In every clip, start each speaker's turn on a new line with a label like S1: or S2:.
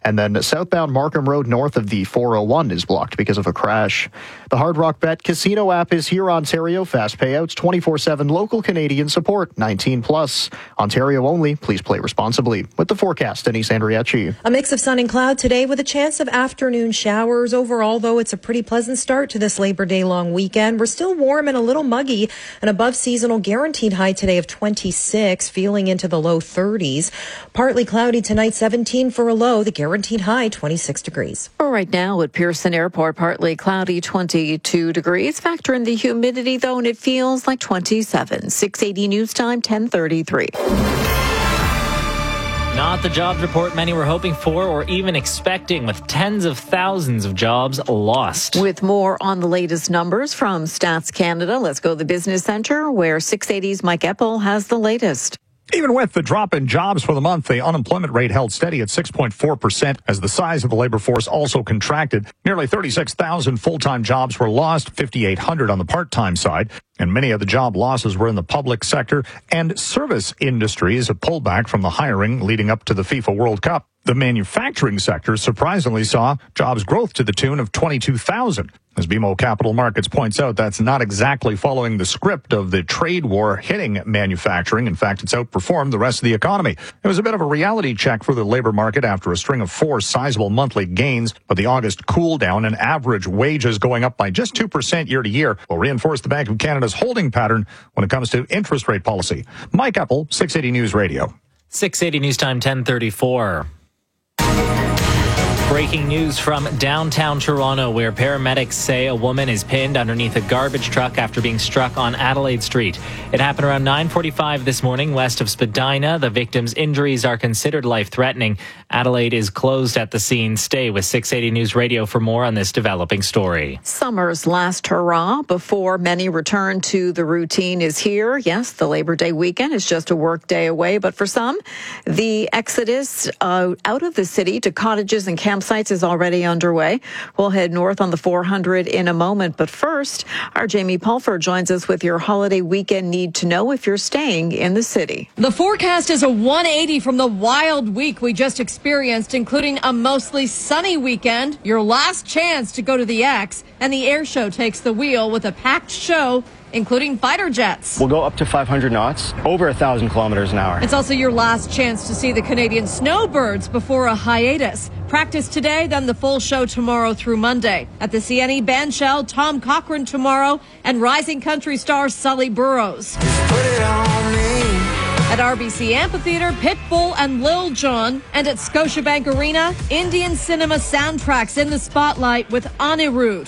S1: And then southbound Markham Road north of the 401 is blocked because of a crash. The Hard Rock Bet Casino app is here, Ontario. Fast payouts, 24/7 local Canadian support, 19 plus. Ontario only. Please play responsibly. With the forecast, Denise Andriachi.
S2: A mix of sun and cloud today with a chance of afternoon showers. Overall, though, it's a pretty pleasant start to this Labor Day long weekend. We're still warm and a little muggy. An above seasonal guaranteed high today of 26, feeling into the low 30s. Partly cloudy tonight, 17 for a low. The guaranteed high, 26 degrees.
S3: Right now at Pearson Airport, partly cloudy, 22 degrees. Factor in the humidity, though, and it feels like 27. 680 News Time, 10:33.
S4: Not the jobs report many were hoping for or even expecting, with tens of thousands of jobs lost.
S3: With more on the latest numbers from Stats Canada, let's go to the Business Centre, where 680's Mike Eppel has the latest.
S5: Even with the drop in jobs for the month, the unemployment rate held steady at 6.4% as the size of the labor force also contracted. Nearly 36,000 full-time jobs were lost, 5,800 on the part-time side. And many of the job losses were in the public sector and service industries, a pullback from the hiring leading up to the FIFA World Cup. The manufacturing sector surprisingly saw jobs growth to the tune of 22,000. As BMO Capital Markets points out, that's not exactly following the script of the trade war hitting manufacturing. In fact, it's outperformed the rest of the economy. It was a bit of a reality check for the labor market after a string of 4 sizable monthly gains, but the August cool down and average wages going up by just 2% year to year will reinforce the Bank of Canada's holding pattern when it comes to interest rate policy. Mike Eppel, 680 News Radio.
S4: 680 News Time, 10:34. Breaking news from downtown Toronto, where paramedics say a woman is pinned underneath a garbage truck after being struck on Adelaide Street. It happened around 9:45 this morning west of Spadina. The victim's injuries are considered life-threatening. Adelaide is closed at the scene. Stay with 680 News Radio for more on this developing story.
S3: Summer's last hurrah before many return to the routine is here. Yes, the Labor Day weekend is just a work day away, but for some, the exodus out of the city to cottages and campsites is already underway. We'll head north on the 400 in a moment, but first, our Jamie Pulford joins us with your holiday weekend need to know if you're staying in the city.
S6: The forecast is a 180 from the wild week we just experienced, including a mostly sunny weekend, your last chance to go to the X, and the air show takes the wheel with a packed show, including fighter jets.
S7: We'll go up to 500 knots, over 1,000 kilometers an hour.
S6: It's also your last chance to see the Canadian snowbirds before a hiatus. Practice today, then the full show tomorrow through Monday. At the CNE Bandshell, Tom Cochrane tomorrow, and rising country star Sully Burrows. At RBC Amphitheatre, Pitbull and Lil Jon. And at Scotiabank Arena, Indian cinema soundtracks in the spotlight with Anirudh.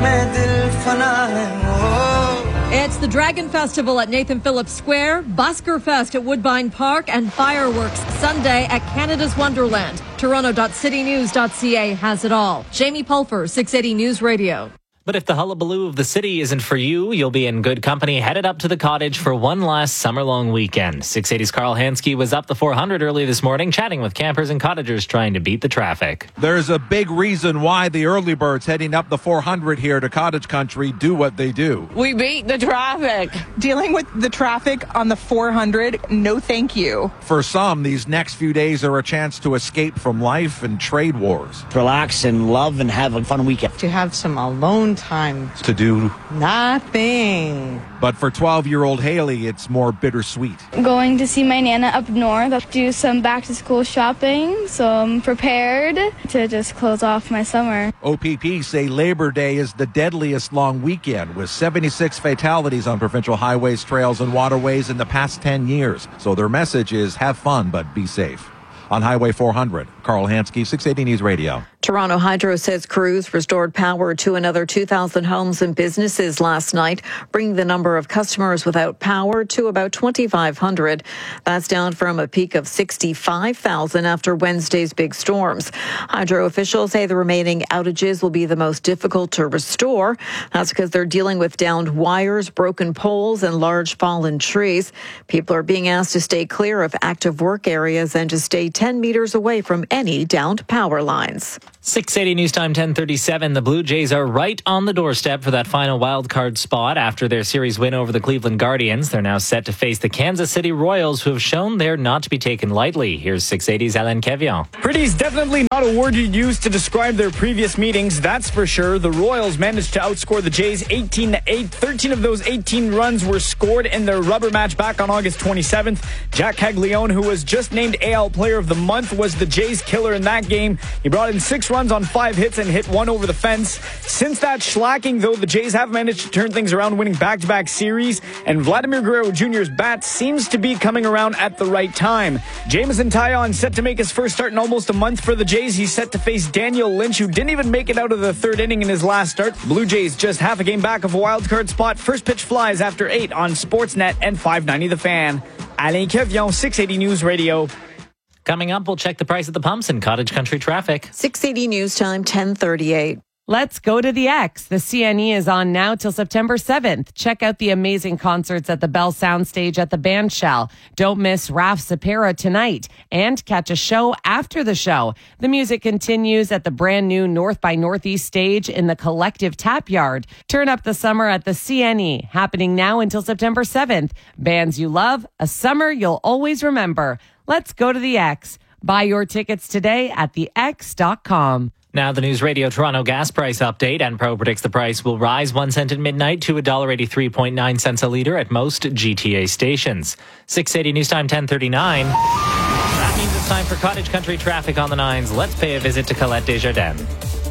S6: It's the Dragon Festival at Nathan Phillips Square, Busker Fest at Woodbine Park, and fireworks Sunday at Canada's Wonderland. Toronto.citynews.ca has it all. Jamie Pulfer, 680 News Radio.
S4: But if the hullabaloo of the city isn't for you, you'll be in good company headed up to the cottage for one last summer-long weekend. 680's Carl Hansky was up the 400 early this morning, chatting with campers and cottagers trying to beat the traffic.
S8: There's a big reason why the early birds heading up the 400 here to cottage country do what they do.
S9: We beat the traffic. Dealing with the traffic on the 400, no thank you.
S8: For some, these next few days are a chance to escape from life and trade wars.
S10: Relax and love and have a fun weekend.
S9: To have some alone time.
S8: To do
S9: nothing.
S8: But for 12-year-old Haley, it's more bittersweet.
S11: Going to see my Nana up north, do some back-to-school shopping, so I'm prepared to just close off my summer.
S8: OPP say Labor Day is the deadliest long weekend, with 76 fatalities on provincial highways, trails, and waterways in the past 10 years. So their message is have fun, but be safe. On Highway 400, Carl Hansky, 680 News Radio.
S3: Toronto Hydro says crews restored power to another 2,000 homes and businesses last night, bringing the number of customers without power to about 2,500. That's down from a peak of 65,000 after Wednesday's big storms. Hydro officials say the remaining outages will be the most difficult to restore. That's because they're dealing with downed wires, broken poles, and large fallen trees. People are being asked to stay clear of active work areas and to stay 10 meters away from any downed power lines.
S4: 680 News Time 10:37. The Blue Jays are right on the doorstep for that final wild card spot after their series win over the Cleveland Guardians. They're now set to face the Kansas City Royals, who have shown they're not to be taken lightly. Here's 680's Alain Kevian.
S12: Pretty's definitely not a word you'd use to describe their previous meetings, that's for sure. The Royals managed to outscore the Jays 18-8. 13 of those 18 runs were scored in their rubber match back on August 27th. Jack Caglione, who was just named AL Player of the Month, was the Jays' killer in that game. He brought in 6 runs on 5 hits and hit 1 over the fence. Since that shellacking, though, the Jays have managed to turn things around, winning back-to-back series, and Vladimir Guerrero Jr.'s bat seems to be coming around at the right time. Jameson Taillon set to make his first start in almost a month for the Jays. He's set to face Daniel Lynch, who didn't even make it out of the 3rd inning in his last start. Blue Jays just half a game back of a wild card spot. First pitch flies after 8 on Sportsnet and 590 The Fan. Alain Kevian, 680 News Radio.
S4: Coming up, we'll check the price at the pumps in Cottage Country traffic.
S3: 680 News Time, 10:38.
S13: Let's go to the X. The CNE is on now till September 7th. Check out the amazing concerts at the Bell Soundstage at the Bandshell. Don't miss Raf Sapera tonight and catch a show after the show. The music continues at the brand new North by Northeast stage in the Collective Tap Yard. Turn up the summer at the CNE, happening now until September 7th. Bands you love, a summer you'll always remember. Let's go to the X. Buy your tickets today at thex.com.
S4: Now the News Radio Toronto gas price update. Enpro predicts the price will rise 1 cent at midnight to $1.83.9 a litre at most GTA stations. 680 News Time 10:39. That means it's time for Cottage Country traffic on the 9s. Let's pay a visit to Colette Desjardins.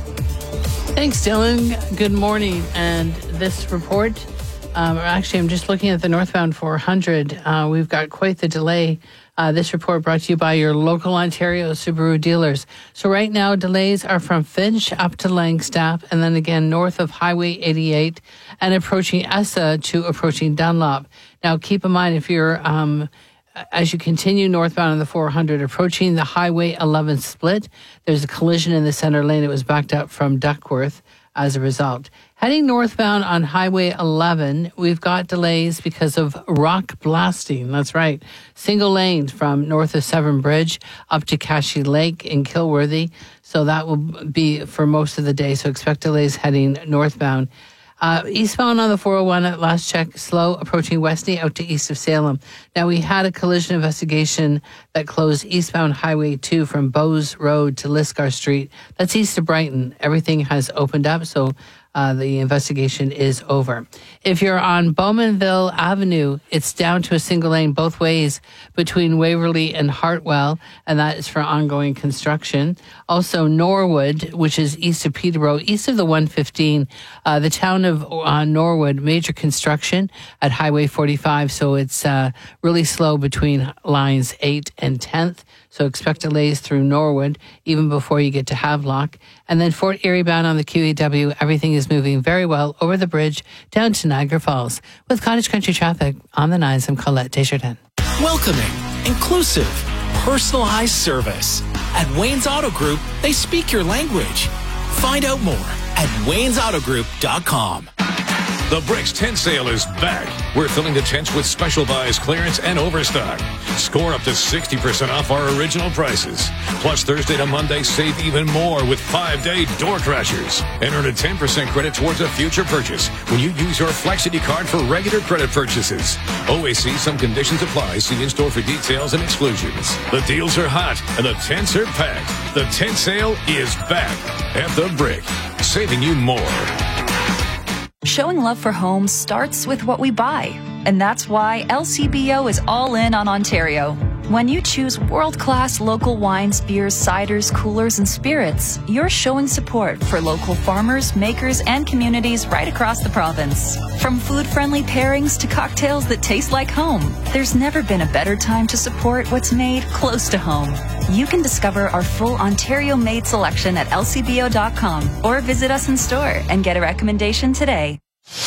S14: Thanks, Dylan. Good morning. And this report, actually, I'm just looking at the northbound 400. We've got quite the delay. This report brought to you by your local Ontario Subaru dealers. So right now, delays are from Finch up to Langstaff, and then again north of Highway 88 and approaching Essa to approaching Dunlop. Now, keep in mind, if you're, as you continue northbound on the 400, approaching the Highway 11 split, there's a collision in the center lane. It was backed up from Duckworth as a result. Heading northbound on Highway 11, we've got delays because of rock blasting. That's right. Single lane from north of Severn Bridge up to Cashy Lake in Kilworthy. So that will be for most of the day. So expect delays heading northbound. Eastbound on the 401 at last check, slow approaching Westney out to east of Salem. Now, we had a collision investigation that closed eastbound Highway 2 from Bowes Road to Lisgar Street. That's east of Brighton. Everything has opened up, so the investigation is over. If you're on Bowmanville Avenue, it's down to a single lane both ways between Waverly and Hartwell, and that is for ongoing construction. Also, Norwood, which is east of Peterborough, east of the 115, the town of Norwood, major construction at Highway 45, so it's really slow between lines 8 and 10th. So expect delays through Norwood, even before you get to Havelock. And then Fort Erie bound on the QEW, everything is moving very well over the bridge down to Niagara Falls. With Cottage Country traffic on the 9s, I'm Colette Desjardins.
S15: Welcoming, inclusive, personalized service. At Wayne's Auto Group, they speak your language. Find out more at waynesautogroup.com.
S16: The Bricks tent sale is back. We're filling the tents with special buys, clearance, and overstock. Score up to 60% off our original prices. Plus, Thursday to Monday, save even more with 5-day door crashers. And earn a 10% credit towards a future purchase when you use your Flexity card for regular credit purchases. OAC, some conditions apply. See in-store for details and exclusions. The deals are hot and the tents are packed. The tent sale is back at The Brick, saving you more.
S17: Showing love for homes starts with what we buy. And that's why LCBO is all in on Ontario. When you choose world-class local wines, beers, ciders, coolers, and spirits, you're showing support for local farmers, makers, and communities right across the province. From food-friendly pairings to cocktails that taste like home, there's never been a better time to support what's made close to home. You can discover our full Ontario-made selection at lcbo.com or visit us in store and get a recommendation today.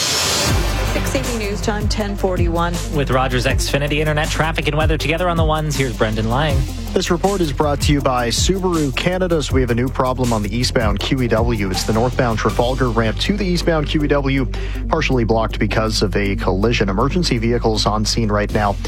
S3: 680 News Time, 10:41.
S4: With Rogers Xfinity Internet traffic and weather together on the 1s, here's Brendan Lang.
S1: This report is brought to you by Subaru Canada. So we have a new problem on the eastbound QEW. It's the northbound Trafalgar ramp to the eastbound QEW, partially blocked because of a collision. Emergency vehicles on scene right now.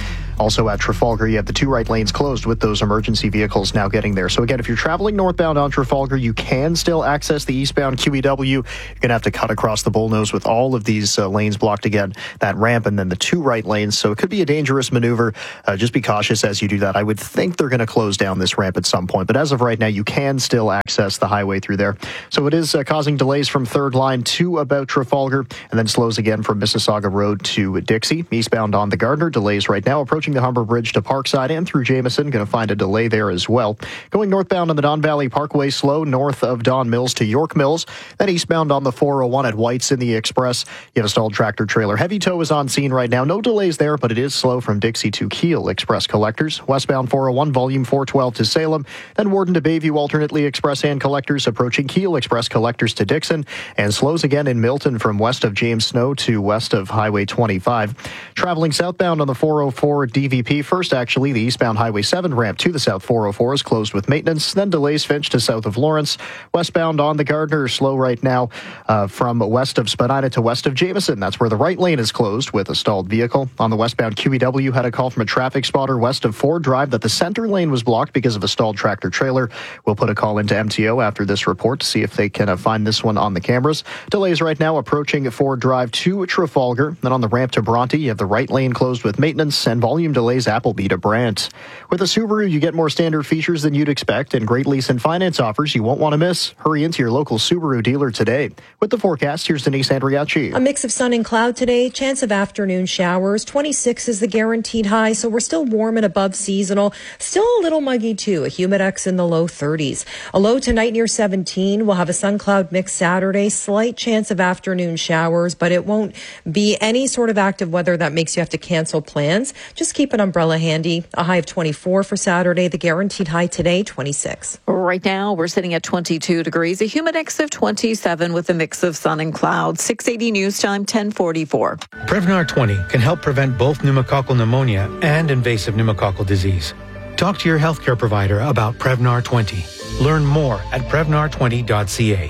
S1: Also at Trafalgar, you have the 2 right lanes closed with those emergency vehicles now getting there. So again, if you're traveling northbound on Trafalgar, you can still access the eastbound QEW. You're going to have to cut across the Bullnose with all of these lanes blocked again, that ramp and then the 2 right lanes. So it could be a dangerous maneuver. Just be cautious as you do that. I would think they're going to close down this ramp at some point, but as of right now, you can still access the highway through there. So it is causing delays from 3rd line to about Trafalgar, and then slows again from Mississauga Road to Dixie. Eastbound on the Gardner, delays right now approaching the Humber Bridge to Parkside and through Jameson. Going to find a delay there as well. Going northbound on the Don Valley Parkway, slow north of Don Mills to York Mills. Then eastbound on the 401 at White's in the Express. You have a stalled tractor trailer. Heavy tow is on scene right now. No delays there, but it is slow from Dixie to Kiel Express collectors. Westbound 401, volume 412 to Salem. Then Warden to Bayview, alternately Express and collectors approaching Kiel Express collectors to Dixon. And slows again in Milton from west of James Snow to west of Highway 25. Traveling southbound on the 404 DVP. First, actually, the eastbound Highway 7 ramp to the South 404 is closed with maintenance. Then delays Finch to south of Lawrence. Westbound on the Gardner, slow right now from west of Spadina to west of Jameson. That's where the right lane is closed with a stalled vehicle. On the westbound QEW, had a call from a traffic spotter west of Ford Drive that the center lane was blocked because of a stalled tractor trailer. We'll put a call into MTO after this report to see if they can find this one on the cameras. Delays right now approaching Ford Drive to Trafalgar. Then on the ramp to Bronte, you have the right lane closed with maintenance and volume delays Appleby to Brant. With a Subaru, you get more standard features than you'd expect and great lease and finance offers you won't want to miss. Hurry into your local Subaru dealer today. With the forecast, here's Denise Andriacci.
S2: A mix of sun and cloud today, chance of afternoon showers. 26 is the guaranteed high, so we're still warm and above seasonal. Still a little muggy too, a humidex in the low 30s. A low tonight near 17. We'll have a sun-cloud mix Saturday. Slight chance of afternoon showers, but it won't be any sort of active weather that makes you have to cancel plans. Just keep an umbrella handy. A high of 24 for Saturday. The guaranteed high today, 26.
S3: Right now, we're sitting at 22 degrees, a humidex of 27 with a mix of sun and clouds. 680 news time, 10:44.
S18: Prevnar 20 can help prevent both pneumococcal pneumonia and invasive pneumococcal disease. Talk to your healthcare provider about Prevnar 20. Learn more at Prevnar20.ca.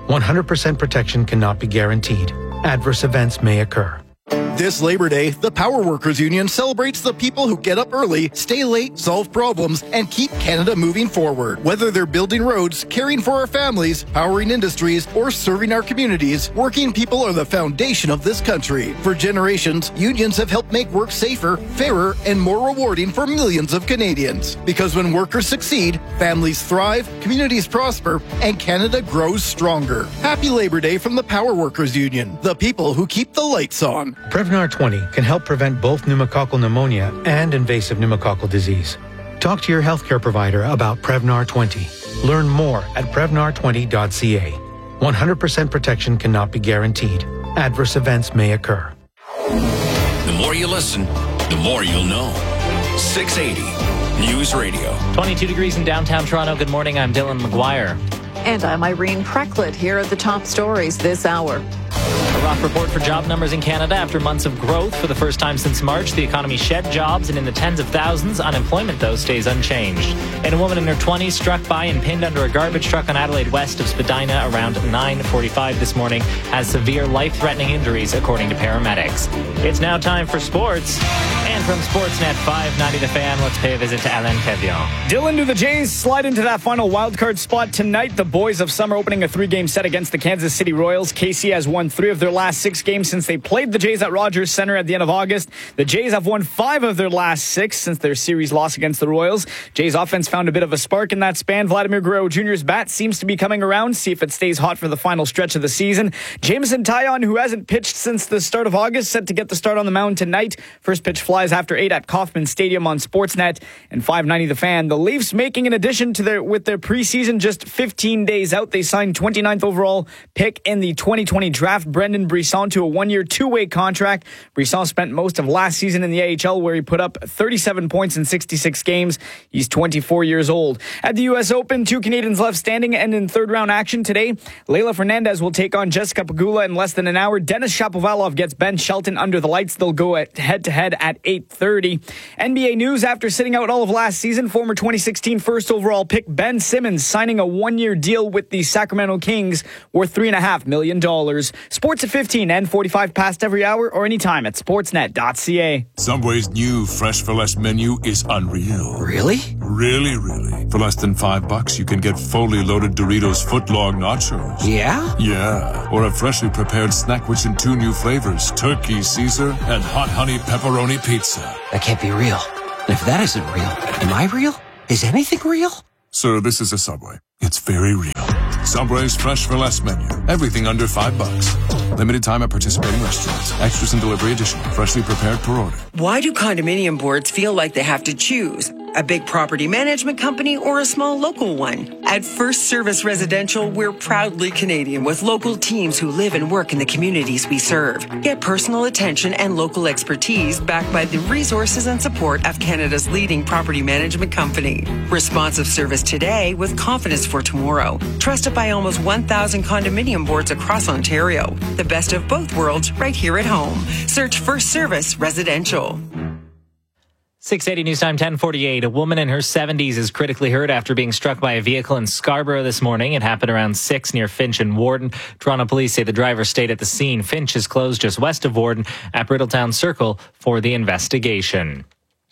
S18: 100% protection cannot be guaranteed. Adverse events may occur.
S19: This Labor Day, the Power Workers Union celebrates the people who get up early, stay late, solve problems, and keep Canada moving forward. Whether they're building roads, caring for our families, powering industries, or serving our communities, working people are the foundation of this country. For generations, unions have helped make work safer, fairer, and more rewarding for millions of Canadians. Because when workers succeed, families thrive, communities prosper, and Canada grows stronger. Happy Labor Day from the Power Workers Union, the people who keep the lights on.
S18: Prevnar 20 can help prevent both pneumococcal pneumonia and invasive pneumococcal disease. Talk to your healthcare provider about Prevnar 20. Learn more at Prevnar20.ca. 100% protection cannot be guaranteed. Adverse events may occur.
S16: The more you listen, the more you'll know. 680 News Radio.
S4: 22 degrees in downtown Toronto. Good morning. I'm Dylan McGuire.
S3: And I'm Irene Precklett. Here are the top stories this hour.
S4: A rough report for job numbers in Canada after months of growth. For the first time since March, the economy shed jobs and in the tens of thousands. Unemployment, though, stays unchanged. And a woman in her 20s struck by and pinned under a garbage truck on Adelaide west of Spadina around 9:45 this morning has severe life-threatening injuries, according to paramedics. It's now time for sports. And from Sportsnet 590 The Fan, let's pay a visit to Alain Kevion.
S12: Dylan, do the Jays slide into that final wildcard spot tonight? The boys of summer opening a 3-game set against the Kansas City Royals. KC has won 3 of their last 6 games since they played the Jays at Rogers Center at the end of August. The Jays have won 5 of their last 6 since their series loss against the Royals. Jays offense found a bit of a spark in that span. Vladimir Guerrero Jr.'s bat seems to be coming around. See if it stays hot for the final stretch of the season. Jameson Taillon, who hasn't pitched since the start of August, set to get the start on the mound tonight. First pitch flies after 8 at Kauffman Stadium on Sportsnet and 590 The Fan. The Leafs making an addition to their preseason just 15 days out. They signed 29th overall pick in the 2020 draft, Brendan Brisson, to a 1-year, 2-way contract. Brisson spent most of last season in the AHL, where he put up 37 points in 66 games. He's 24 years old. At the U.S. Open, 2 Canadians left standing and in third-round action today. Leylah Fernandez will take on Jessica Pegula in less than an hour. Denis Shapovalov gets Ben Shelton under the lights. They'll go head-to-head at 8:30. 8:30. NBA news: after sitting out all of last season, former 2016 first overall pick Ben Simmons signing a one-year deal with the Sacramento Kings worth $3.5 million. Sports at 15 and 45 past every hour or anytime at sportsnet.ca.
S20: Subway's new Fresh for Less menu is unreal.
S21: Really?
S20: Really, really. For less than $5, you can get fully loaded Doritos footlong nachos.
S21: Yeah?
S20: Yeah. Or a freshly prepared snack rich in 2 new flavors, turkey Caesar and hot honey pepperoni pizza.
S21: That can't be real. And if that isn't real, am I real? Is anything real?
S20: Sir, this is a Subway. It's very real. Subway's Fresh for Less menu. Everything under $5. Limited time at participating restaurants. Extras and delivery additional. Freshly prepared per order.
S22: Why do condominium boards feel like they have to choose? A big property management company or a small local one? At First Service Residential, we're proudly Canadian with local teams who live and work in the communities we serve. Get personal attention and local expertise backed by the resources and support of Canada's leading property management company. Responsive service today with confidence for tomorrow. Trusted by almost 1,000 condominium boards across Ontario. The best of both worlds right here at home. Search First Service Residential.
S4: 680 News Time 10:48. A woman in her 70s is critically hurt after being struck by a vehicle in Scarborough this morning. It happened around 6 near Finch and Warden. Toronto police say the driver stayed at the scene. Finch is closed just west of Warden at Riddletown Circle for the investigation.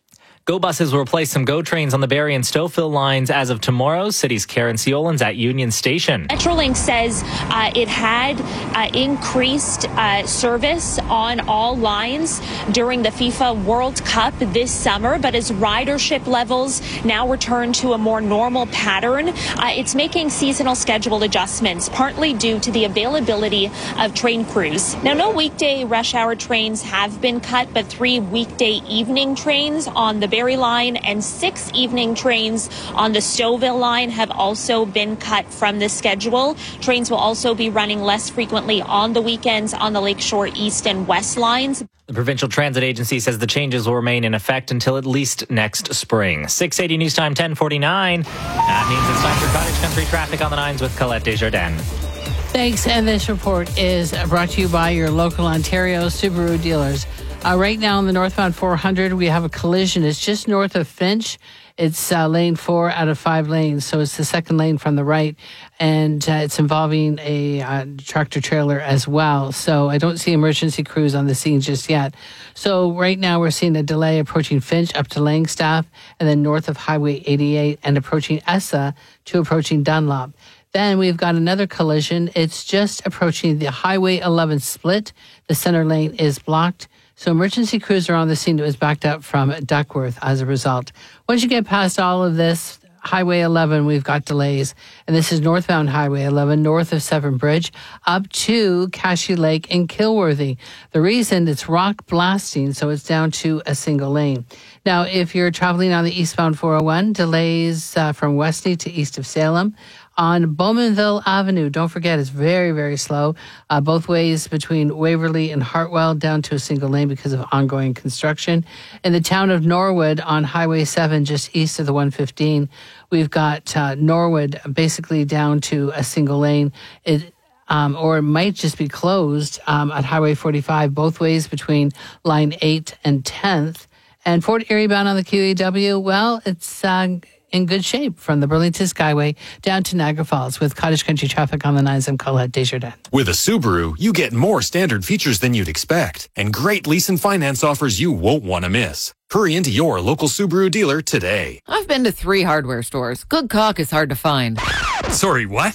S4: Go buses will replace some GO trains on the Barrie and Stouffville lines as of tomorrow. City's Karen Ciolans at Union Station.
S23: Metrolinx says it had increased service on all lines during the FIFA World Cup this summer, but as ridership levels now return to a more normal pattern, it's making seasonal schedule adjustments, partly due to the availability of train crews. Now, no weekday rush hour trains have been cut, but 3 weekday evening trains on the Barrie line and 6 evening trains on the Stouffville line have also been cut from the schedule. Trains will also be running less frequently on the weekends on the Lakeshore East and West lines.
S4: The Provincial Transit Agency says the changes will remain in effect until at least next spring. 680 News Time 10:49. That means it's time for Cottage Country traffic on the 9s with Colette Desjardins.
S14: Thanks, and this report is brought to you by your local Ontario Subaru dealers. Right now on the northbound 400, we have a collision. It's just north of Finch. It's lane 4 out of 5 lanes, so it's the second lane from the right, and it's involving a tractor-trailer as well. So I don't see emergency crews on the scene just yet. So right now we're seeing a delay approaching Finch up to Langstaff, and then north of Highway 88 and approaching Essa to approaching Dunlop. Then we've got another collision. It's just approaching the Highway 11 split. The center lane is blocked. So emergency crews are on the scene. It was backed up from Duckworth as a result. Once you get past all of this, Highway 11, we've got delays. And this is northbound Highway 11, north of Severn Bridge, up to Cashy Lake in Kilworthy. The reason, it's rock blasting, so it's down to a single lane. Now, if you're traveling on the eastbound 401, delays from Westney to east of Salem. On Bowmanville Avenue, don't forget, it's very, very slow. Both ways between Waverly and Hartwell down to a single lane because of ongoing construction. In the town of Norwood on Highway 7, just east of the 115, we've got Norwood basically down to a single lane. Or it might just be closed at Highway 45, both ways between line 8 and 10th. And Fort Erie bound on the QEW, well, it's in good shape from the Burlington Skyway down to Niagara Falls with Cottage Country traffic on the 9s. I'm Colette Desjardins.
S24: With a Subaru, you get more standard features than you'd expect and great lease and finance offers you won't want to miss. Hurry into your local Subaru dealer today.
S25: I've been to 3 hardware stores. Good caulk is hard to find.
S26: Sorry, what?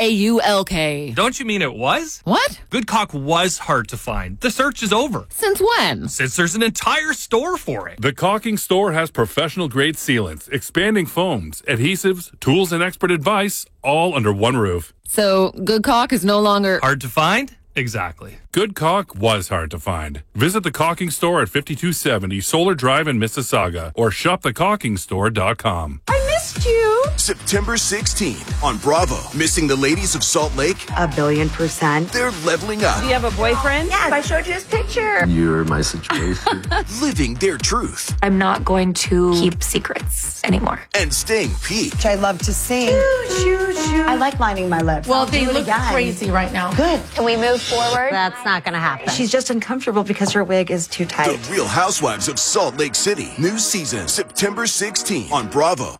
S25: CAULK.
S26: Don't you mean it was?
S25: What?
S26: Good caulk was hard to find. The search is over.
S25: Since when?
S26: Since there's an entire store for it.
S27: The Caulking Store has professional-grade sealants, expanding foams, adhesives, tools, and expert advice, all under one roof.
S25: So, good caulk is no longer...
S26: hard to find? Exactly.
S27: Good caulk was hard to find. Visit the Caulking Store at 5270 Solar Drive in Mississauga or shopthecaulkingstore.com.
S28: I missed you. September 16th on Bravo. Missing the ladies of Salt Lake?
S29: 1,000,000,000%.
S28: They're leveling up.
S29: Do you have a boyfriend? Yes, I showed you his picture.
S30: You're my situation.
S28: Living their truth.
S29: I'm not going to keep secrets anymore.
S28: And staying peaked.
S29: I love to sing. Choo, choo, choo. I
S5: like lining my lips.
S6: Well,
S5: I'll
S6: they
S5: do it
S6: look
S5: again.
S6: crazy right now.
S5: Good.
S29: Can we move forward?
S5: That's not going to happen. She's just uncomfortable because her wig is too tight.
S28: The Real Housewives of Salt Lake City. New season, September 16 on Bravo.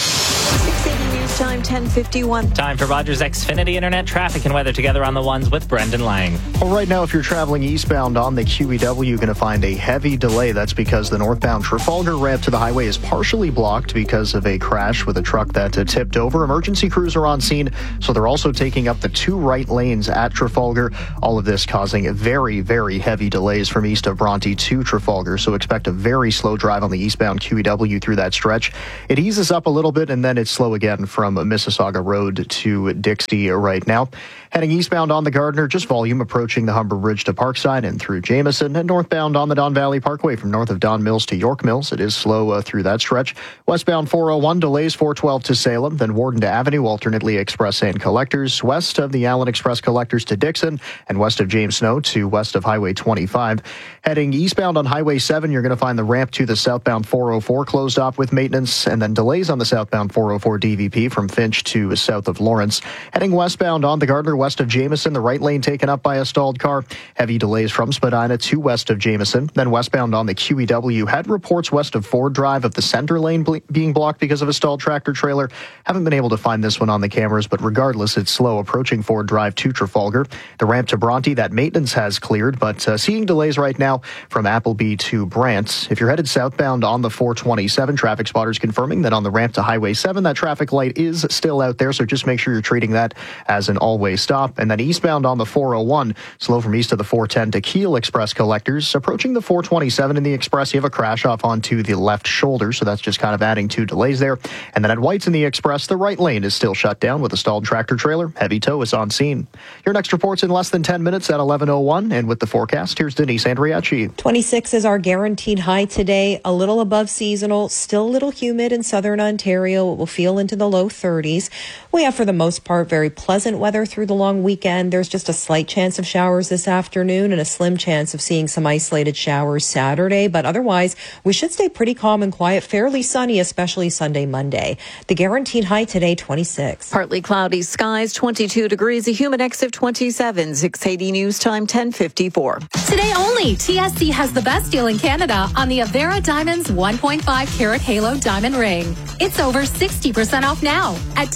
S3: 680 News Time, 10:51.
S4: Time for Rogers Xfinity Internet traffic and weather together on the ones with Brendan Lang.
S1: Well, right now, if you're traveling eastbound on the QEW, you're going to find a heavy delay. That's because the northbound Trafalgar ramp to the highway is partially blocked because of a crash with a truck that tipped over. Emergency crews are on scene, so they're also taking up the 2 right lanes at Trafalgar. All of this causing very, very heavy delays from east of Bronte to Trafalgar, so expect a very slow drive on the eastbound QEW through that stretch. It eases up a little bit, and then it's slow again from Mississauga Road to Dixie right now. Heading eastbound on the Gardner, just volume approaching the Humber Bridge to Parkside and through Jameson. And northbound on the Don Valley Parkway from north of Don Mills to York Mills. It is slow through that stretch. Westbound 401 delays 412 to Salem, then Warden to Avenue, alternately Express and Collectors. West of the Allen Express Collectors to Dixon, and west of James Snow to west of Highway 25. Heading eastbound on Highway 7, you're going to find the ramp to the southbound 404 closed off with maintenance, and then delays on the southbound 404 DVP from Finch to south of Lawrence. Heading westbound on the Gardner, west of Jameson, the right lane taken up by a stalled car. Heavy delays from Spadina to west of Jameson. Then westbound on the QEW, had reports west of Ford Drive of the center lane being blocked because of a stalled tractor trailer. Haven't been able to find this one on the cameras, but regardless, it's slow approaching Ford Drive to Trafalgar. The ramp to Bronte, that maintenance has cleared, but seeing delays right now from Appleby to Brant. If you're headed southbound on the 427, traffic spotters confirming that on the ramp to Highway 7, that traffic light is still out there, so just make sure you're treating that as an all-way stop. And then eastbound on the 401, slow from east of the 410 to Kiel Express Collectors. Approaching the 427 in the Express, you have a crash off onto the left shoulder, so that's just kind of adding 2 delays there. And then at White's in the Express, the right lane is still shut down with a stalled tractor trailer. Heavy tow is on scene. Your next report's in less than 10 minutes at 11:01, and with the forecast, here's Denise Andriachi.
S2: 26 is our guaranteed high today, a little above seasonal, still a little humid in southern Ontario. It will feel into the low 30s. We have, for the most part, very pleasant weather through the long weekend. There's just a slight chance of showers this afternoon and a slim chance of seeing some isolated showers Saturday, but otherwise, we should stay pretty calm and quiet, fairly sunny, especially Sunday, Monday. The guaranteed high today, 26.
S3: Partly cloudy skies, 22 degrees, a humid X of 27. 680 News Time, 10:54.
S7: Today only, TSC has the best deal in Canada on the Avera Diamonds 1.5 carat halo diamond ring. It's over 60% off now at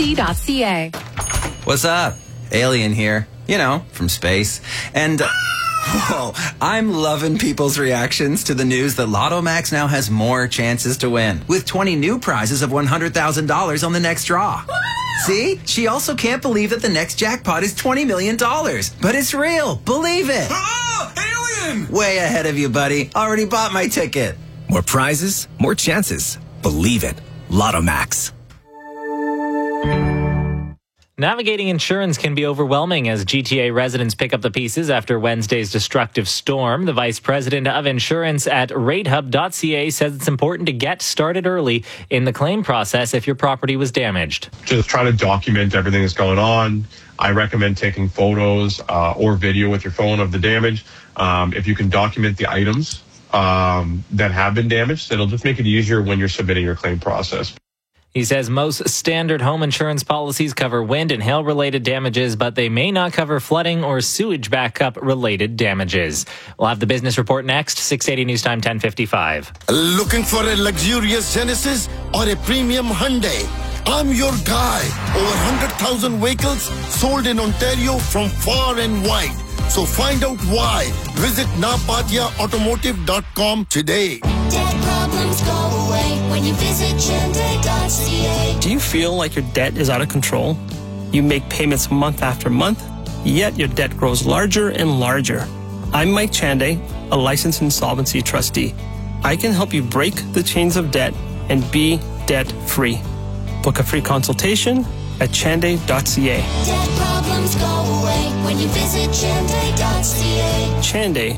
S7: tsc.ca.
S8: What's up? Alien here. You know, from space. And, whoa, I'm loving people's reactions to the news that Lotto Max now has more chances to win, with 20 new prizes of $100,000 on the next draw. See? She also can't believe that the next jackpot is $20 million. But it's real. Believe it.
S28: Oh, alien!
S8: Way ahead of you, buddy. Already bought my ticket.
S9: More prizes, more chances. Believe it. Lotto Max.
S4: Navigating insurance can be overwhelming as GTA residents pick up the pieces after Wednesday's destructive storm. The vice president of insurance at ratehub.ca says it's important to get started early in the claim process if your property was damaged.
S10: Just try to document everything that's going on. I recommend taking photos or video with your phone of the damage. If you can document the items that have been damaged, it'll just make it easier when you're submitting your claim process.
S4: He says most standard home insurance policies cover wind and hail-related damages, but they may not cover flooding or sewage backup-related damages. We'll have the business report next, 680 News Time, 10:55.
S11: Looking for a luxurious Genesis or a premium Hyundai? I'm your guy. Over 100,000 vehicles sold in Ontario from far and wide. So find out why. Visit napatiaautomotive.com today.
S13: Debt problems go away when you visit Hyundai.ca.
S15: Do you feel like your debt is out of control? You make payments month after month, yet your debt grows larger and larger. I'm Mike Chanday, a licensed insolvency trustee. I can help you break the chains of debt and be debt-free. Book a free consultation at chanday.ca.
S13: Debt problems go away when you visit Chanday.ca.
S15: Chanday,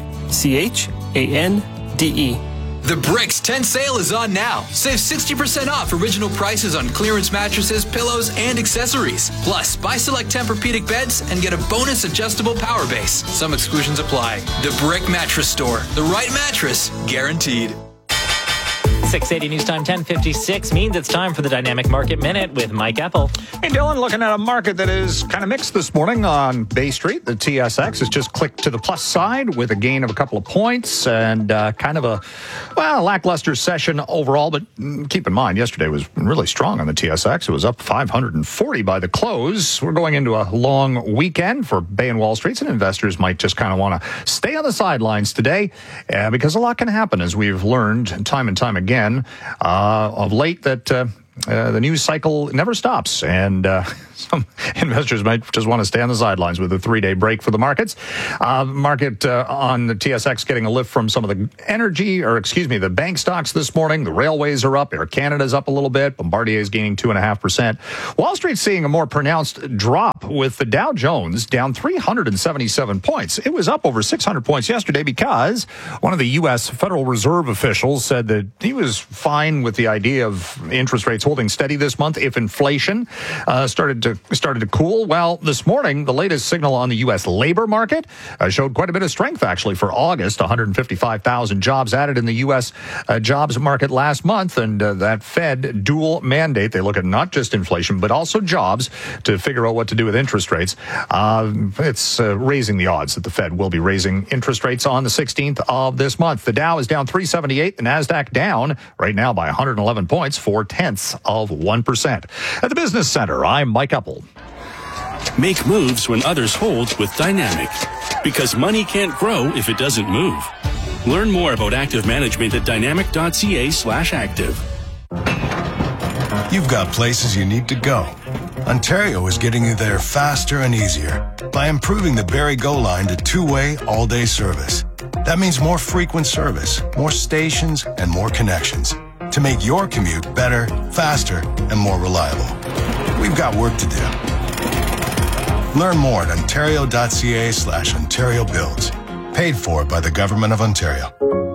S15: Chande.
S30: The Bricks 10 sale is on now. Save 60% off original prices on clearance mattresses, pillows, and accessories. Plus, buy select Tempur-Pedic beds and get a bonus adjustable power base. Some exclusions apply. The Brick Mattress Store. The right mattress, guaranteed.
S4: 680 News Time 10:56 means it's time for the Dynamic Market Minute with Mike Epple.
S6: Hey, Dylan, looking at a market that is kind of mixed this morning on Bay Street. The TSX has just clicked to the plus side with a gain of a couple of points and kind of a, lackluster session overall. But keep in mind, yesterday was really strong on the TSX. It was up 540 by the close. We're going into a long weekend for Bay and Wall Streets, and investors might just kind of want to stay on the sidelines today because a lot can happen, as we've learned time and time again of late that the news cycle never stops, and some investors might just want to stay on the sidelines with a 3-day break for the markets. Market on the TSX getting a lift from some of the the bank stocks this morning. The railways are up. Air Canada's up a little bit. Bombardier is gaining 2.5%. Wall Street's seeing a more pronounced drop with the Dow Jones down 377 points. It was up over 600 points yesterday because one of the U.S. Federal Reserve officials said that he was fine with the idea of interest rates holding steady this month if inflation started to cool. Well, this morning, the latest signal on the U.S. labor market showed quite a bit of strength, actually, for August. 155,000 jobs added in the U.S. Jobs market last month, and that Fed dual mandate, they look at not just inflation, but also jobs to figure out what to do with interest rates. It's raising the odds that the Fed will be raising interest rates on the 16th of this month. The Dow is down 378, the NASDAQ down right now by 111 points, 0.4%. At the Business Center, I'm Mike Epple.
S27: Make moves when others hold with Dynamic. Because money can't grow if it doesn't move. Learn more about active management at dynamic.ca/active.
S12: You've got places you need to go. Ontario is getting you there faster and easier by improving the Barrie Go line to two-way all-day service. That means more frequent service, more stations, and more connections to make your commute better, faster, and more reliable. We've got work to do. Learn more at ontario.ca/Ontario Builds. Paid for by the Government of Ontario.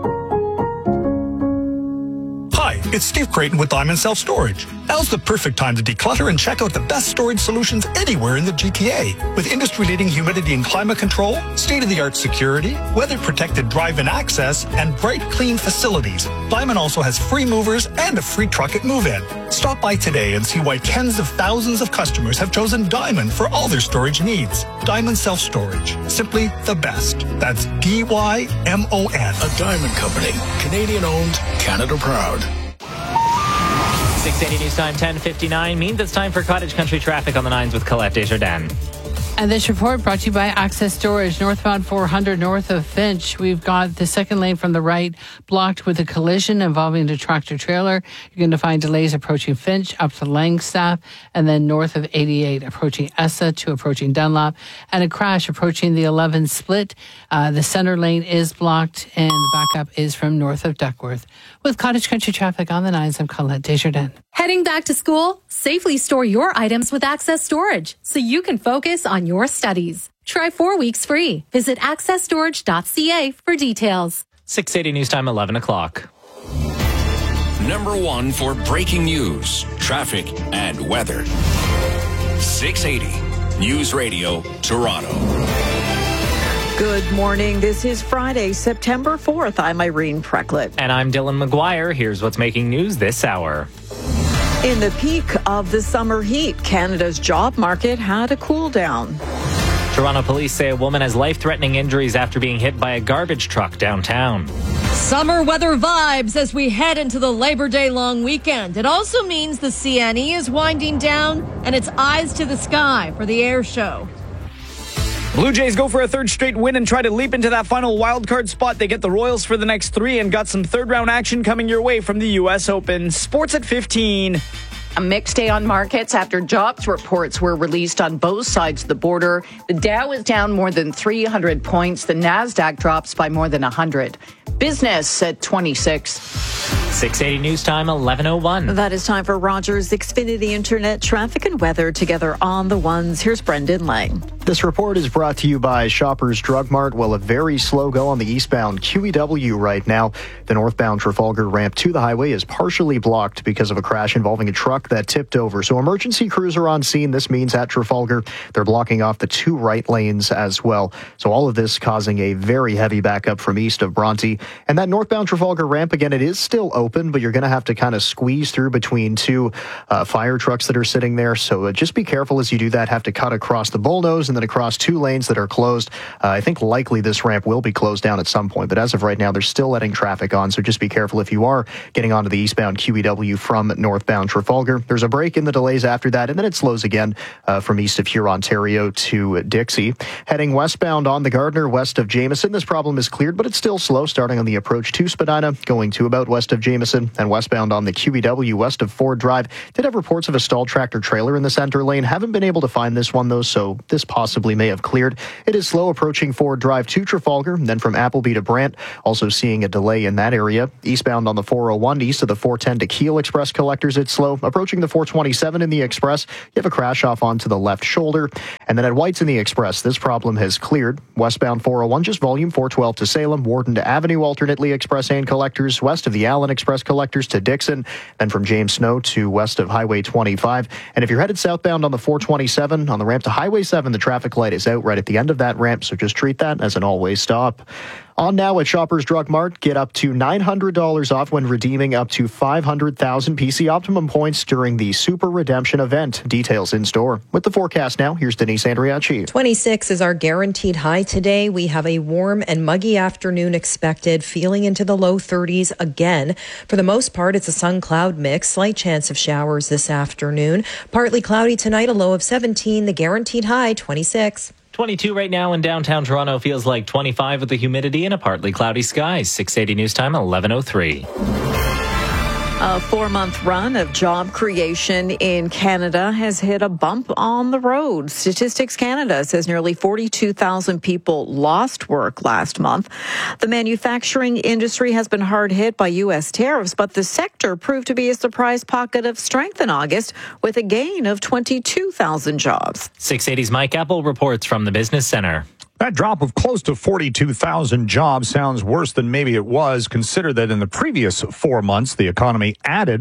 S16: Hi, it's Steve Creighton with Diamond Self Storage. Now's the perfect time to declutter and check out the best storage solutions anywhere in the GTA. With industry-leading humidity and climate control, state-of-the-art security, weather-protected drive-in access, and bright, clean facilities, Diamond also has free movers and a free truck at move-in. Stop by today and see why tens of thousands of customers have chosen Diamond for all their storage needs. Diamond Self Storage. Simply the best. That's DYMON.
S17: A Diamond Company. Canadian-owned, Canada proud.
S4: 680 News Time 10:59 means it's time for Cottage Country traffic on the 9s with Colette Desjardins.
S14: And this report brought to you by Access Storage, northbound 400 north of Finch. We've got the second lane from the right blocked with a collision involving the tractor-trailer. You're going to find delays approaching Finch up to Langstaff, and then north of 88 approaching Essa to approaching Dunlop, and a crash approaching the 11 split. The center lane is blocked, and the backup is from north of Duckworth. With Cottage Country traffic on the 9s, I'm Colette Desjardins.
S7: Heading back to school? Safely store your items with Access Storage so you can focus on your studies. Try 4 weeks free. Visit accessstorage.ca for details.
S4: 680 News Time 11 o'clock.
S9: Number one for breaking news, traffic, and weather. 680 News Radio, Toronto.
S3: Good morning. This is Friday, September 4th. I'm Irene Precklett.
S4: And I'm Dylan McGuire. Here's what's making news this hour.
S3: In the peak of the summer heat, Canada's job market had a cool down.
S4: Toronto police say a woman has life-threatening injuries after being hit by a garbage truck downtown.
S18: Summer weather vibes as we head into the Labor Day long weekend. It also means the CNE is winding down and it's eyes to the sky for the air show.
S19: Blue Jays go for a third straight win and try to leap into that final wildcard spot. They get the Royals for the next 3 and got some third-round action coming your way from the U.S. Open. Sports at 15.
S20: A mixed day on markets after jobs reports were released on both sides of the border. The Dow is down more than 300 points. The NASDAQ drops by more than 100. Business at 26.
S4: 680 News Time 11:01.
S3: That is time for Rogers Xfinity Internet traffic and weather together on the ones. Here's Brendan Lang.
S1: This report is brought to you by Shoppers Drug Mart. Well, a very slow go on the eastbound QEW right now. The northbound Trafalgar ramp to the highway is partially blocked because of a crash involving a truck that tipped over. So emergency crews are on scene. This means at Trafalgar, they're blocking off the 2 right lanes as well. So all of this causing a very heavy backup from east of Bronte. And that northbound Trafalgar ramp, again, it is still open, but you're going to have to kind of squeeze through between 2 fire trucks that are sitting there. So just be careful as you do that. Have to cut across the bullnose and then across 2 lanes that are closed. I think likely this ramp will be closed down at some point, but as of right now, they're still letting traffic on, so just be careful if you are getting onto the eastbound QEW from northbound Trafalgar. There's a break in the delays after that, and then it slows again from east of Hurontario to Dixie. Heading westbound on the Gardiner, west of Jameson, this problem is cleared, but it's still slow, starting on the approach to Spadina, going to about west of Jameson, and westbound on the QEW west of Ford Drive. Did have reports of a stalled tractor trailer in the center lane. Haven't been able to find this one, though, so this possibly may have cleared. It is slow approaching Ford Drive to Trafalgar, then from Appleby to Brant, also seeing a delay in that area. Eastbound on the 401, east of the 410 to Kiel Express collectors, it's slow. Approaching the 427 in the Express, you have a crash off onto the left shoulder. And then at White's in the Express, this problem has cleared. Westbound 401, just volume 412 to Salem, Warden to Avenue, alternately Express and collectors, west of the Allen Express collectors to Dixon, then from James Snow to west of Highway 25. And if you're headed southbound on the 427, on the ramp to Highway 7, the traffic light is out right at the end of that ramp, so just treat that as an always stop. On now at Shoppers Drug Mart, get up to $900 off when redeeming up to 500,000 PC Optimum points during the Super Redemption event. Details in store. With the forecast now, here's Denise Andriacci.
S2: 26 is our guaranteed high today. We have a warm and muggy afternoon expected, feeling into the low 30s again. For the most part, it's a sun-cloud mix. Slight chance of showers this afternoon. Partly cloudy tonight, a low of 17. The guaranteed high, 26.
S4: 22 right now in downtown Toronto, feels like 25 with the humidity and a partly cloudy sky. 6:80 news time, 11:03.
S3: A 4-month run of job creation in Canada has hit a bump on the road. Statistics Canada says nearly 42,000 people lost work last month. The manufacturing industry has been hard hit by U.S. tariffs, but the sector proved to be a surprise pocket of strength in August with a gain of 22,000 jobs.
S4: 680's Mike Apple reports from the Business Center.
S6: That drop of close to 42,000 jobs sounds worse than maybe it was. Consider that in the previous 4 months, the economy added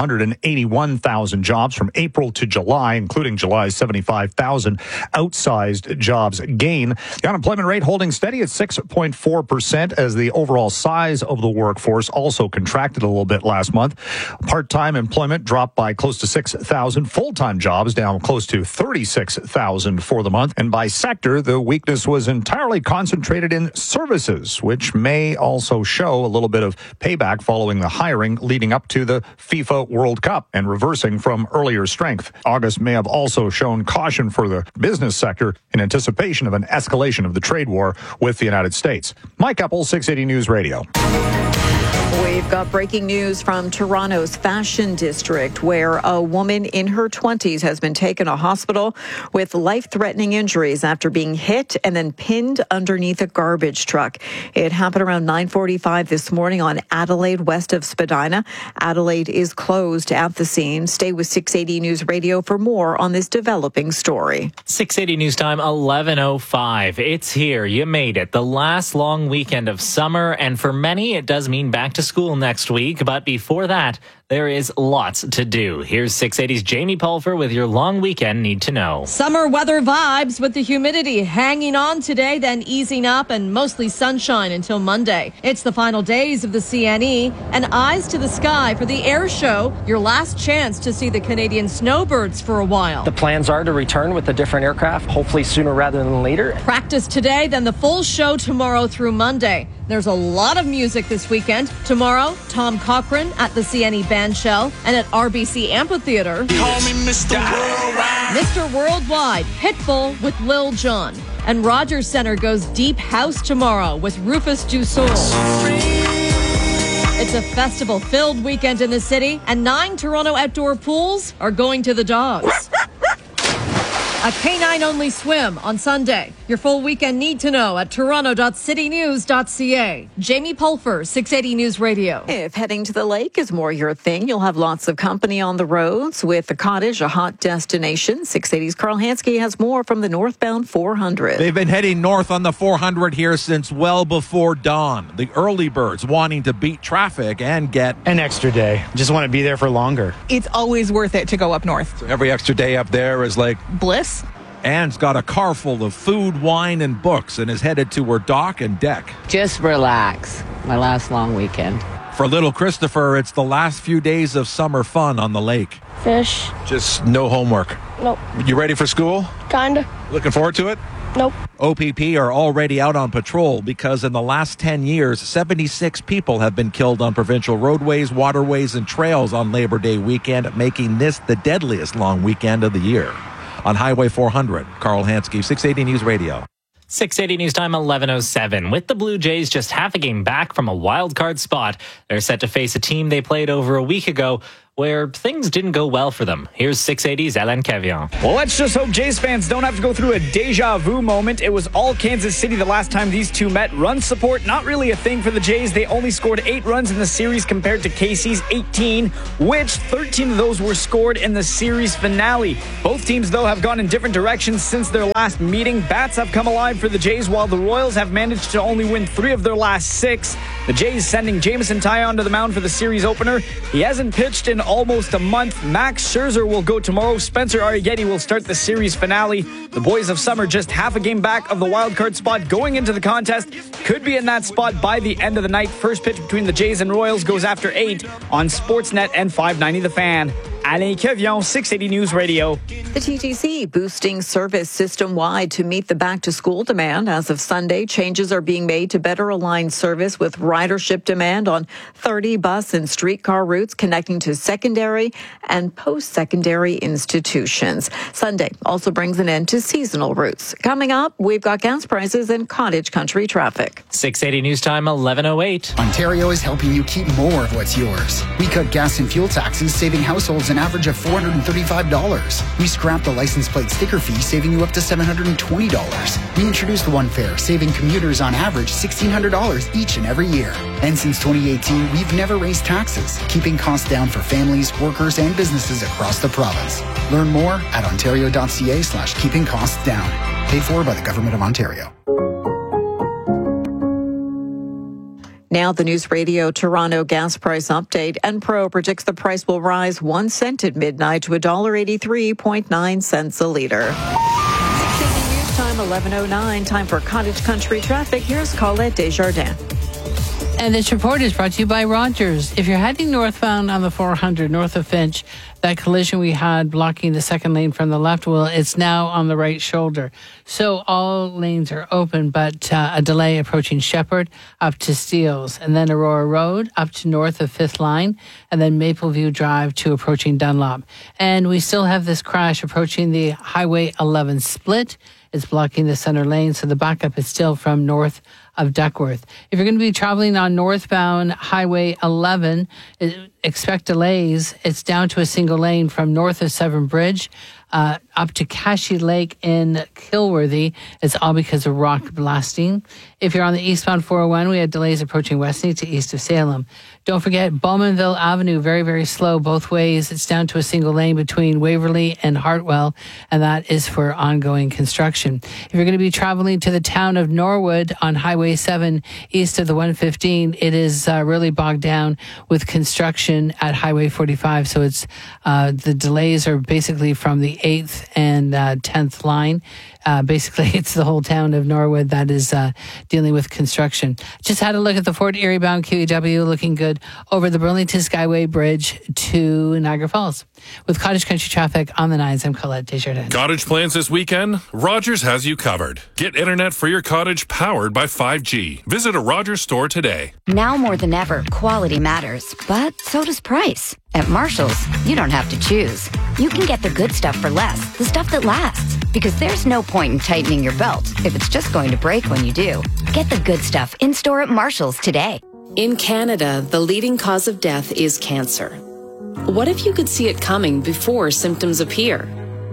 S6: 181,000 jobs from April to July, including July's 75,000 outsized jobs gain. The unemployment rate holding steady at 6.4% as the overall size of the workforce also contracted a little bit last month. Part-time employment dropped by close to 6,000. Full-time jobs down close to 36,000 for the month. And by sector, the weakness was entirely concentrated in services, which may also show a little bit of payback following the hiring leading up to the FIFA World Cup and reversing from earlier strength. August may have also shown caution for the business sector in anticipation of an escalation of the trade war with the United States. Mike Apple, 680 News Radio.
S3: We've got breaking news from Toronto's Fashion District, where a woman in her 20s has been taken to hospital with life-threatening injuries after being hit and then pinned underneath a garbage truck. It happened around 9:45 this morning on Adelaide, west of Spadina. Adelaide is closed at the scene. Stay with 680 News Radio for more on this developing story.
S4: 680 news time, 11:05. It's here. You made it. The last long weekend of summer, and for many, it does mean back to school next week. But before that, there is lots to do. Here's 680's Jamie Pulver with your long weekend need to know.
S18: Summer weather vibes with the humidity hanging on today, then easing up, and mostly sunshine until Monday. It's the final days of the CNE, and eyes to the sky for the air show, your last chance to see the Canadian snowbirds for a while.
S5: The plans are to return with a different aircraft, hopefully sooner rather than later.
S18: Practice today, then the full show tomorrow through Monday. There's a lot of music this weekend. Tomorrow, Tom Cochrane at the CNE Bandshell and at RBC Amphitheater.
S13: Call me Mr. Worldwide.
S18: Mr. Worldwide, Pitbull with Lil Jon. And Rogers Center goes deep house tomorrow with Rufus Du Sol. It's a festival-filled weekend in the city, and 9 Toronto outdoor pools are going to the dogs. A canine-only swim on Sunday. Your full weekend need to know at toronto.citynews.ca. Jamie Pulfer, 680 News Radio.
S3: If heading to the lake is more your thing, you'll have lots of company on the roads with the Cottage, a hot destination. 680's Carl Hansky has more from the northbound 400.
S8: They've been heading north on the 400 here since well before dawn. The early birds wanting to beat traffic and get
S10: an extra day. Just want to be there for longer.
S21: It's always worth it to go up north.
S8: So every extra day up there is like
S21: bliss.
S8: Anne's got a car full of food, wine, and books and is headed to her dock and deck.
S22: Just relax. My last long weekend.
S8: For little Christopher, it's the last few days of summer fun on the lake.
S23: Fish.
S8: Just no homework.
S23: Nope.
S8: You ready for school?
S23: Kinda.
S8: Looking forward to it?
S23: Nope.
S8: OPP are already out on patrol because in the last 10 years, 76 people have been killed on provincial roadways, waterways, and trails on Labor Day weekend, making this the deadliest long weekend of the year. On Highway 400, Carl Hansky, 680 News Radio.
S4: 680 News Time, 11:07. With the Blue Jays just half a game back from a wild card spot, they're set to face a team they played over a week ago where things didn't go well for them. Here's 680's Alain Cavion.
S19: Well, let's just hope Jays fans don't have to go through a deja vu moment. It was all Kansas City the last time these two met. Run support, not really a thing for the Jays. They only scored 8 runs in the series compared to KC's 18, which 13 of those were scored in the series finale. Both teams, though, have gone in different directions since their last meeting. Bats have come alive for the Jays, while the Royals have managed to only win 3 of their last 6. The Jays sending Jameson Taillon to the mound for the series opener. He hasn't pitched in almost a month. Max Scherzer will go tomorrow. Spencer Arrighetti will start the series finale. The Boys of Summer just half a game back of the wild card spot going into the contest. Could be in that spot by the end of the night. First pitch between the Jays and Royals goes after 8 on Sportsnet and 590 The Fan. Alain Cavion, 680 News Radio.
S3: The TTC boosting service system-wide to meet the back-to-school demand. As of Sunday, changes are being made to better align service with ridership demand on 30 bus and streetcar routes connecting to secondary and post-secondary institutions. Sunday also brings an end to seasonal routes. Coming up, we've got gas prices and cottage country traffic.
S4: 680 News Time, 11:08.
S24: Ontario is helping you keep more of what's yours. We cut gas and fuel taxes, saving households an average of $435. We scrapped the license plate sticker fee, saving you up to $720. We introduced One Fare, saving commuters on average $1,600 each and every year. And since 2018, we've never raised taxes, keeping costs down for families, workers, and businesses across the province. Learn more at ontario.ca/keeping costs down. Paid for by the Government of Ontario.
S3: Now the News Radio Toronto gas price update. Enpro predicts the price will rise 1 cent at midnight to $1.83.9 a liter. 680 News Time, 11:09. Time for cottage country traffic. Here's Colette Desjardins.
S14: And this report is brought to you by Rogers. If you're heading northbound on the 400 north of Finch, that collision we had blocking the second lane from the left, well, it's now on the right shoulder. So all lanes are open, but a delay approaching Shepherd up to Steeles, and then Aurora Road up to north of 5th Line, and then Mapleview Drive to approaching Dunlop. And we still have this crash approaching the Highway 11 split. It's blocking the center lane, so the backup is still from north of Duckworth. If you're going to be traveling on northbound Highway 11, expect delays. It's down to a single lane from north of Severn Bridge up to Cashy Lake in Kilworthy. It's all because of rock blasting. If you're on the eastbound 401, we had delays approaching Westney to east of Salem. Don't forget Bowmanville Avenue, very, very slow both ways. It's down to a single lane between Waverly and Hartwell, and that is for ongoing construction. If you're going to be traveling to the town of Norwood on Highway 7 east of the 115, it is really bogged down with construction at Highway 45. So it's the delays are basically from the 8th and 10th line. Basically, it's the whole town of Norwood that is dealing with construction. Just had a look at the Fort Erie bound QEW, looking good over the Burlington Skyway Bridge to Niagara Falls. With cottage country traffic on the 9s, I'm Colette Desjardins.
S25: Cottage plans this weekend? Rogers has you covered. Get internet for your cottage powered by 5G. Visit a Rogers store today.
S26: Now more than ever, quality matters, but so does price. At Marshall's, you don't have to choose. You can get the good stuff for less, the stuff that lasts. Because there's no point in tightening your belt if it's just going to break when you do. Get the good stuff in-store at Marshall's today.
S28: In Canada, the leading cause of death is cancer. What if you could see it coming before symptoms appear?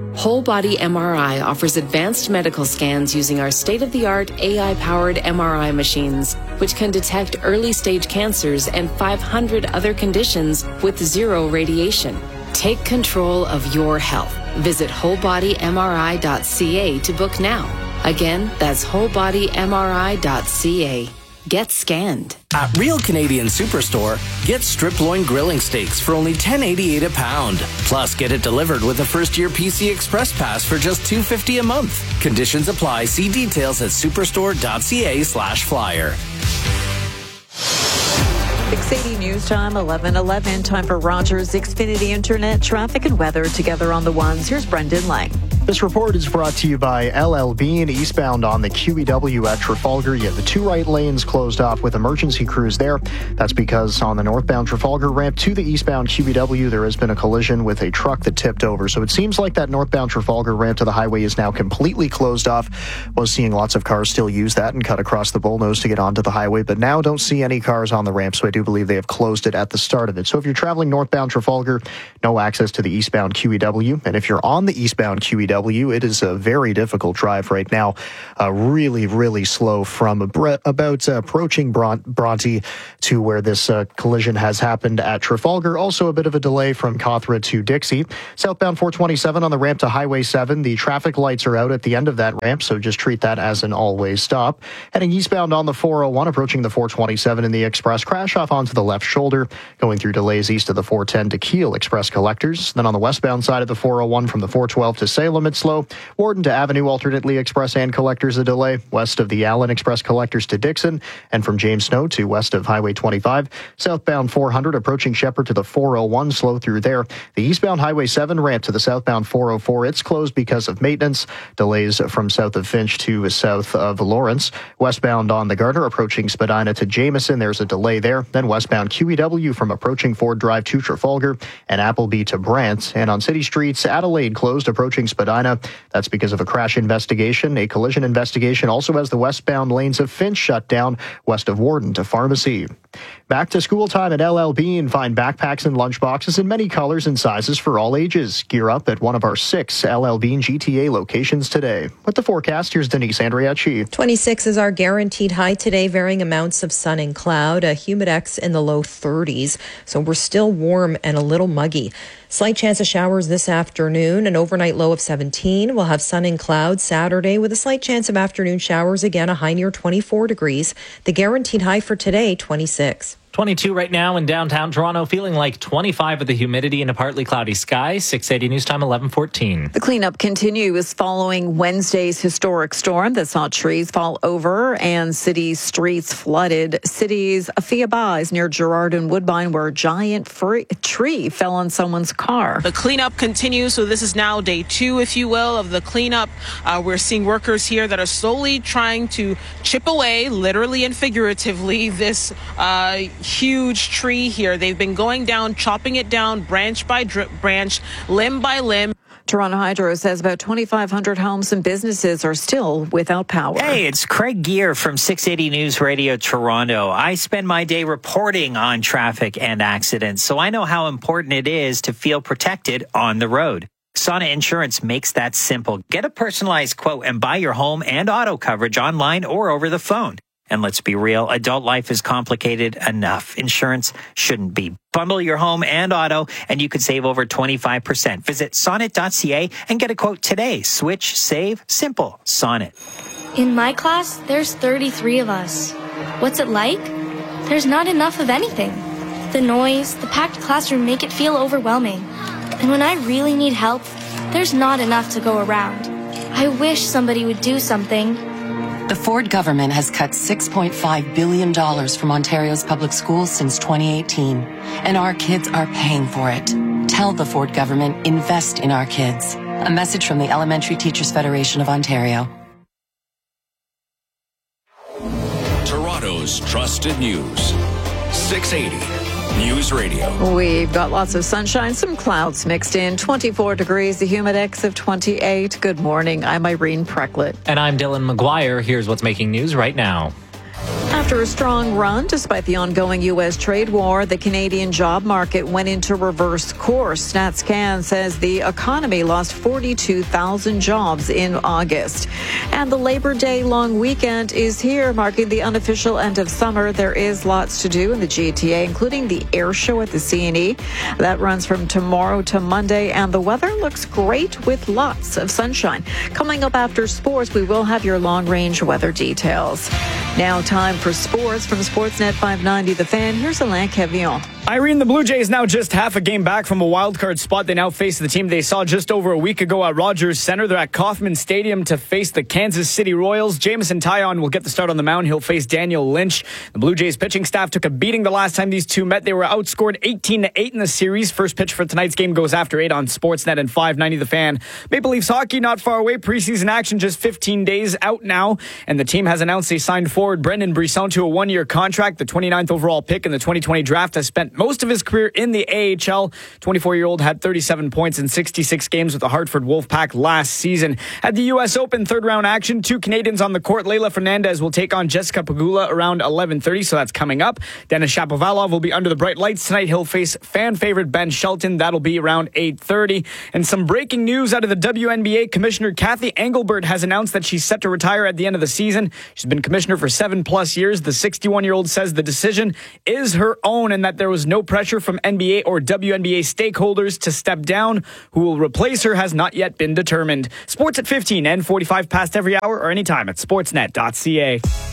S28: Whole Body MRI offers advanced medical scans using our state-of-the-art AI-powered MRI machines, which can detect early-stage cancers and 500 other conditions with zero radiation. Take control of your health. Visit wholebodymri.ca to book now. Again, that's wholebodymri.ca. Get scanned.
S9: At Real Canadian Superstore, get strip loin grilling steaks for only $10.88 a pound. Plus, get it delivered with a first-year PC Express Pass for just $2.50 a month. Conditions apply. See details at superstore.ca/flyer.
S3: 680 News Time, 11:11. Time for Rogers Xfinity Internet traffic and weather together on the ones. Here's Brendan Lang.
S1: This report is brought to you by LL Bean. Eastbound on the QEW at Trafalgar, you have the two right lanes closed off with emergency crews there. That's because on the northbound Trafalgar ramp to the eastbound QEW, there has been a collision with a truck that tipped over. So it seems like that northbound Trafalgar ramp to the highway is now completely closed off. Was seeing lots of cars still use that and cut across the bullnose to get onto the highway, but now don't see any cars on the ramp, so I do believe they have closed it at the start of it. So if you're traveling northbound Trafalgar, no access to the eastbound QEW. And if you're on the eastbound QEW, it is a very difficult drive right now. Really, really slow from about approaching Bronte to where this collision has happened at Trafalgar. Also a bit of a delay from Cawthra to Dixie. Southbound 427 on the ramp to Highway 7. The traffic lights are out at the end of that ramp, so just treat that as an all-way stop. Heading eastbound on the 401, approaching the 427 in the Express. Crash off onto the left shoulder, going through delays east of the 410 to Kiel Express collectors. Then on the westbound side of the 401 from the 412 to Salem, it's slow. Warden to Avenue, alternately Express and collectors a delay. West of the Allen Express collectors to Dixon, and from James Snow to west of Highway 25. Southbound 400 approaching Shepherd to the 401, slow through there. The eastbound Highway 7 ramp to the southbound 404, it's closed because of maintenance. Delays from south of Finch to south of Lawrence. Westbound on the Gardner approaching Spadina to Jameson, there's a delay there. Then westbound QEW from approaching Ford Drive to Trafalgar and Appleby to Brant. And on city streets, Adelaide closed approaching Spadina. That's because of a crash investigation. A collision investigation also has the westbound lanes of Finch shut down west of Warden to Pharmacy. Back to school time at LL Bean. Find backpacks and lunchboxes in many colors and sizes for all ages. Gear up at one of our 6 LL Bean GTA locations today. With the forecast, here's Denise Andriacci.
S2: 26 is our guaranteed high today, varying amounts of sun and cloud, a humidex in the low 30s. So we're still warm and a little muggy. Slight chance of showers this afternoon, an overnight low of 17. We'll have sun and clouds Saturday with a slight chance of afternoon showers, again a high near 24 degrees. The guaranteed high for today, 26.
S4: 22 right now in downtown Toronto, feeling like 25 with the humidity and a partly cloudy sky. 680 News Time, 11:14.
S3: The cleanup continues following Wednesday's historic storm that saw trees fall over and city streets flooded. City's Afia Bais near Gerrard and Woodbine, where a giant tree fell on someone's car.
S7: The cleanup continues, so this is now day 2, if you will, of the cleanup. We're seeing workers here that are slowly trying to chip away, literally and figuratively, this huge tree here. They've been going down, chopping it down branch by branch, limb by limb.
S3: Toronto Hydro says about 2,500 homes and businesses are still without power.
S11: Hey, it's Craig Gear from 680 News Radio Toronto. I spend my day reporting on traffic and accidents, so I know how important it is to feel protected on the road. Sonnet Insurance makes that simple. Get a personalized quote and buy your home and auto coverage online or over the phone. And let's be real, adult life is complicated enough. Insurance shouldn't be. Bundle your home and auto, and you could save over 25%. Visit sonnet.ca and get a quote today. Switch, save, simple. Sonnet.
S12: In my class, there's 33 of us. What's it like? There's not enough of anything. The noise, the packed classroom make it feel overwhelming. And when I really need help, there's not enough to go around. I wish somebody would do something.
S15: The Ford government has cut $6.5 billion from Ontario's public schools since 2018, and our kids are paying for it. Tell the Ford government, invest in our kids. A message from the Elementary Teachers Federation of Ontario.
S16: Toronto's trusted news. 680 News Radio.
S3: We've got lots of sunshine, some clouds mixed in. 24 degrees, the humidex of 28. Good morning. I'm Irene Precklett.
S4: And I'm Dylan McGuire. Here's what's making news right now.
S3: After a strong run, despite the ongoing U.S. trade war, the Canadian job market went into reverse course. StatsCan says the economy lost 42,000 jobs in August. And the Labor Day long weekend is here, marking the unofficial end of summer. There is lots to do in the GTA, including the air show at the CNE. That runs from tomorrow to Monday, and the weather looks great with lots of sunshine. Coming up after sports, we will have your long-range weather details. Now time for sports from Sportsnet 590 The Fan. Here's Alain Quevillon.
S19: Irene, the Blue Jays now just half a game back from a wildcard spot. They now face the team they saw just over a week ago at Rogers Center. They're at Kauffman Stadium to face the Kansas City Royals. Jamison Taillon will get the start on the mound. He'll face Daniel Lynch. The Blue Jays pitching staff took a beating the last time these two met. They were outscored 18-8 in the series. First pitch for tonight's game goes after 8 on Sportsnet and 590 The Fan. Maple Leafs hockey not far away. Preseason action just 15 days out now. And the team has announced they signed forward Brendan Brisson to a one-year contract. The 29th overall pick in the 2020 draft has spent most of his career in the AHL. 24-year-old had 37 points in 66 games with the Hartford Wolfpack last season. At the U.S. Open third-round action, 2 Canadians on the court. Leylah Fernandez will take on Jessica Pegula around 11:30, so that's coming up. Denis Shapovalov will be under the bright lights tonight. He'll face fan favorite Ben Shelton. That'll be around 8:30. And some breaking news out of the WNBA. Commissioner Kathy Engelbert has announced that she's set to retire at the end of the season. She's been commissioner for 7+ years. The 61-year-old says the decision is her own and that there was no pressure from NBA or WNBA stakeholders to step down. Who will replace her has not yet been determined. Sports at 15 and 45 past every hour or anytime at sportsnet.ca.